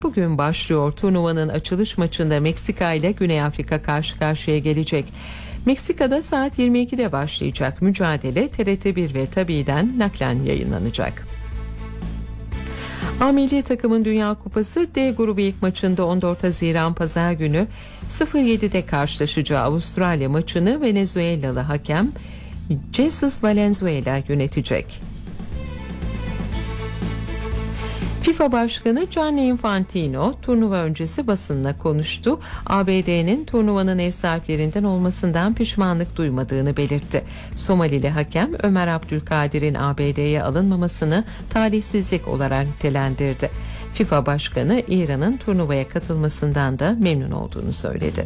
Bugün başlıyor. Turnuvanın açılış maçında Meksika ile Güney Afrika karşı karşıya gelecek. Meksika'da saat 22'de başlayacak mücadele TRT1 ve Tabi'den naklen yayınlanacak. A milli takımın Dünya Kupası D grubu ilk maçında 14 Haziran Pazar günü 07'de karşılaşacağı Avustralya maçını Venezuelalı hakem Jesus Valenzuela yönetecek. FIFA Başkanı Gianni Infantino turnuva öncesi basınla konuştu. ABD'nin turnuvanın ev sahiplerinden olmasından pişmanlık duymadığını belirtti. Somalili hakem Ömer Abdülkadir'in ABD'ye alınmamasını talihsizlik olarak nitelendirdi. FIFA Başkanı İran'ın turnuvaya katılmasından da memnun olduğunu söyledi.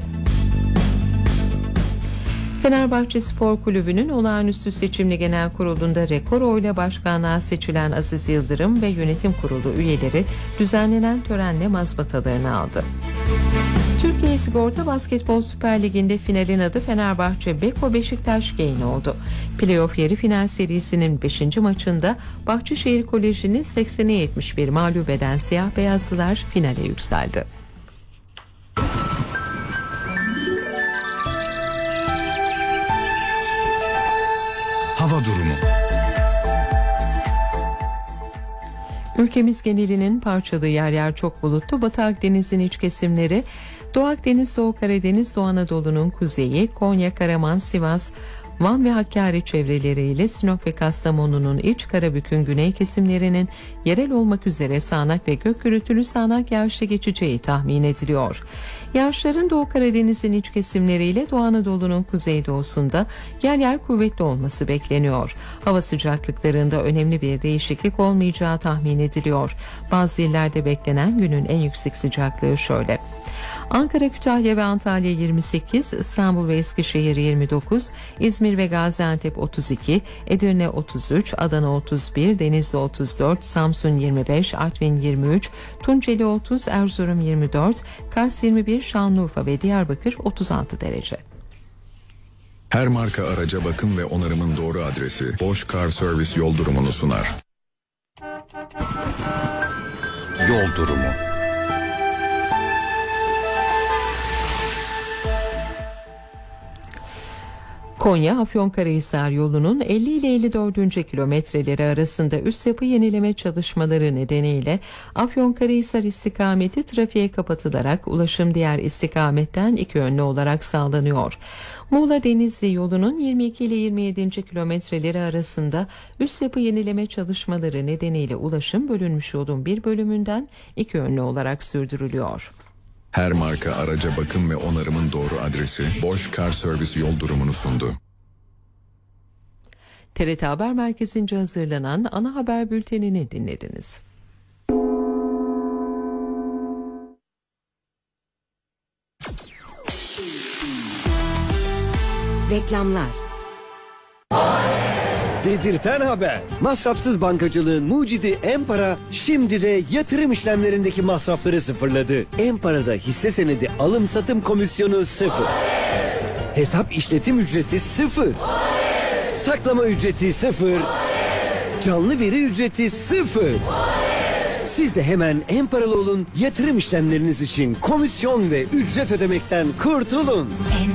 Fenerbahçe Spor Kulübü'nün olağanüstü seçimli genel kurulunda rekor oyla başkanlığa seçilen Aziz Yıldırım ve yönetim kurulu üyeleri düzenlenen törenle mazbatalarını aldı. Türkiye Sigorta Basketbol Süper Ligi'nde finalin adı Fenerbahçe Beko Beşiktaş Gain oldu. Playoff yarı final serisinin 5. maçında Bahçeşehir Koleji'ni 80'e 71 mağlup eden siyah beyazlılar finale yükseldi. Hava durumu. Ülkemiz genelinin parçalı yer yer çok bulutlu. Batı Akdeniz'in iç kesimleri, Doğu Akdeniz, Doğu Karadeniz, Doğu Anadolu'nun kuzeyi, Konya, Karaman, Sivas, Van ve Hakkari çevreleriyle Sinop ve Kastamonu'nun iç, Karabük'ün güney kesimlerinin yerel olmak üzere sağanak ve gök gürültülü sağanak yağışlı geçeceği tahmin ediliyor. Yağışların Doğu Karadeniz'in iç kesimleriyle Doğu Anadolu'nun kuzeydoğusunda yer yer kuvvetli olması bekleniyor. Hava sıcaklıklarında önemli bir değişiklik olmayacağı tahmin ediliyor. Bazı illerde beklenen günün en yüksek sıcaklığı şöyle: Ankara, Kütahya ve Antalya 28, İstanbul ve Eskişehir 29, İzmir ve Gaziantep 32, Edirne 33, Adana 31, Denizli 34, Samsun 25, Artvin 23, Tunceli 30, Erzurum 24, Kars 21, Şanlıurfa ve Diyarbakır 36 derece. Her marka araca bakım ve onarımın doğru adresi Bosch Car Service yol durumunu sunar. Yol durumu. Konya-Afyonkarahisar yolunun 50 ile 54. kilometreleri arasında üst yapı yenileme çalışmaları nedeniyle Afyonkarahisar istikameti trafiğe kapatılarak ulaşım diğer istikametten iki yönlü olarak sağlanıyor. Muğla-Denizli yolunun 22 ile 27. kilometreleri arasında üst yapı yenileme çalışmaları nedeniyle ulaşım bölünmüş yolun bir bölümünden iki yönlü olarak sürdürülüyor. Her marka araca bakım ve onarımın doğru adresi Bosch Car Service yol durumunu sundu. TRT Haber Merkezi'nce hazırlanan ana haber bültenini dinlediniz. Reklamlar. Dedirten haber. Masrafsız bankacılığın mucidi Empara şimdi de yatırım işlemlerindeki masrafları sıfırladı. Empara'da hisse senedi alım satım komisyonu 0. Hesap işletim ücreti 0. Saklama ücreti 0. Canlı veri ücreti 0. Siz de hemen Emparalı olun, yatırım işlemleriniz için komisyon ve ücret ödemekten kurtulun.